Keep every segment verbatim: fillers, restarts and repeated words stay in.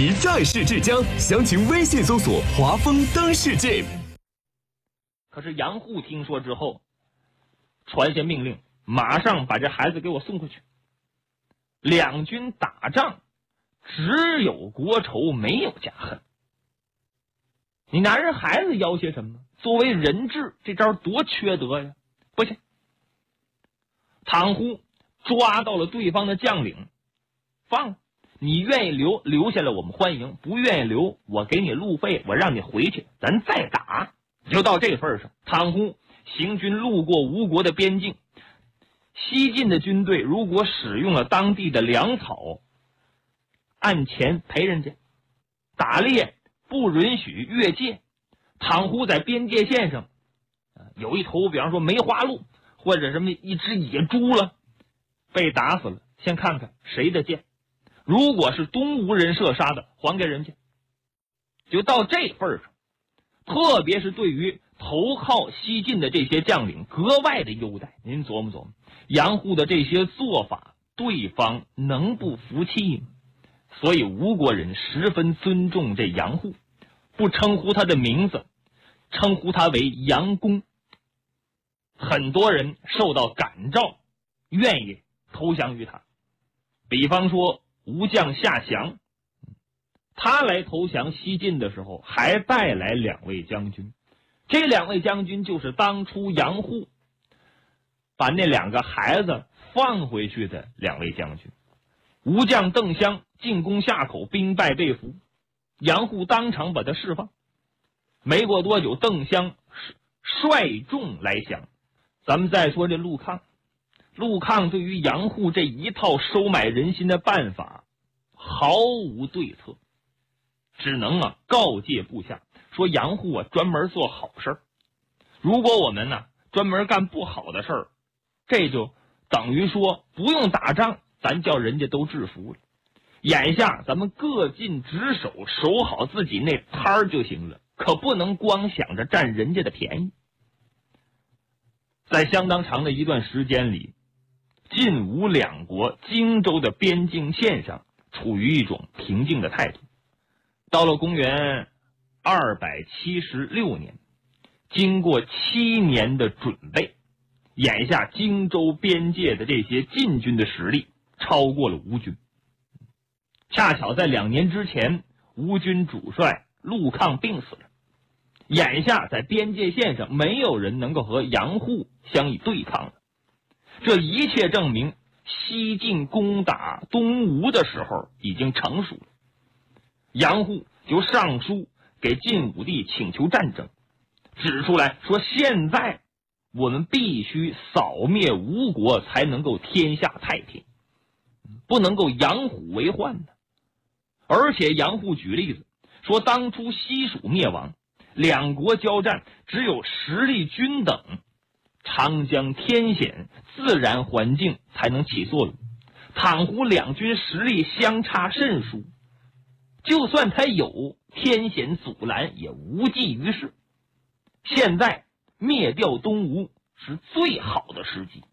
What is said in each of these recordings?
一战事至江，详情微信搜索华丰当世界。 可是杨户听说之后，传下命令，马上把这孩子给我送回去。两军打仗，只有国仇，没有家恨。你拿人孩子要些什么？作为人质，这招多缺德呀！不行。唐忽抓到了对方的将领，放，你愿意留留下来我们欢迎，不愿意留我给你路费，我让你回去，咱再打。就到这份上，唐忽行军路过吴国的边境，西晋的军队如果使用了当地的粮草，按钱赔人家，打猎不允许越界。唐忽在边界线上有一头比方说梅花鹿或者什么一只野猪了，被打死了，先看看谁的剑，如果是东吴人射杀的，还给人家。就到这份上，特别是对于投靠西晋的这些将领格外的优待。您琢磨琢磨，杨户的这些做法，对方能不服气吗？所以吴国人十分尊重这杨户，不称呼他的名字，称呼他为杨公。很多人受到感召，愿意投降于他。比方说吴将夏祥，他来投降西晋的时候，还带来两位将军。这两位将军就是当初杨户把那两个孩子放回去的两位将军。吴将邓襄进攻夏口，兵败被俘，杨户当场把他释放。没过多久，邓襄率众来降。咱们再说这陆抗，陆抗对于杨户这一套收买人心的办法毫无对策，只能啊告诫部下说，杨户啊专门做好事儿，如果我们呢专门干不好的事儿，这就等于说不用打仗，咱叫人家都制服了。眼下咱们各尽职守，守好自己那摊儿就行了，可不能光想着占人家的便宜。在相当长的一段时间里，晋吴两国荆州的边境线上处于一种平静的态度。到了公元二百七十六年，经过七年的准备，眼下荆州边界的这些晋军的实力超过了吴军。恰巧在两年之前，吴军主帅陆抗病死了，眼下在边界线上没有人能够和杨户相以对抗了。这一切证明西晋攻打东吴的时候已经成熟了。杨户就上书给晋武帝请求战争，指出来说，现在我们必须扫灭吴国，才能够天下太平，不能够养虎为患呢。而且杨户举例子说，当初西蜀灭亡，两国交战只有实力均等，长江天险，自然环境才能起作用。倘胡两军实力相差甚殊，就算他有天险阻拦，也无济于事。现在灭掉东吴是最好的时机。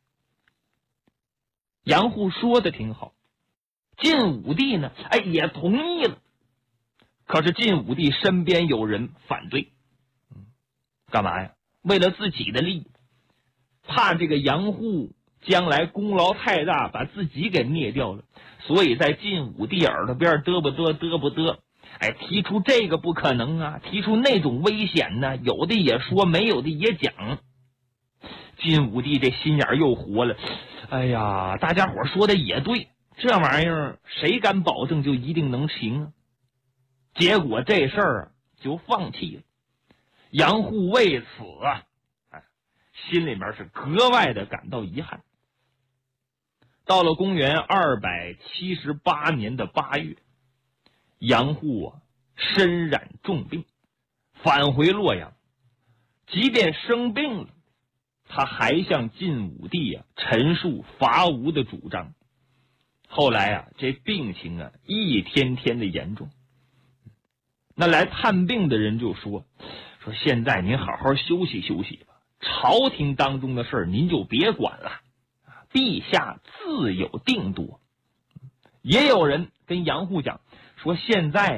杨户说的挺好，晋武帝呢，哎，也同意了。可是晋武帝身边有人反对，干嘛呀？为了自己的利益，怕这个杨户将来功劳太大，把自己给灭掉了，所以在晋武帝耳朵边嘚不嘚嘚不嘚，哎，提出这个不可能啊，提出那种危险呢，有的也说，没有的也讲。晋武帝这心眼又活了，哎呀，大家伙说的也对，这玩意儿谁敢保证就一定能行啊？结果这事儿啊就放弃了。杨户为此啊，哎，心里面是格外的感到遗憾。到了公元二百七十八年的八月，杨户啊身染重病，返回洛阳。即便生病了，他还向晋武帝啊陈述伐吴的主张。后来啊，这病情啊一天天的严重。那来探病的人就说说现在您好好休息休息吧，朝廷当中的事儿您就别管了，陛下自有定夺。也有人跟杨户讲说，现在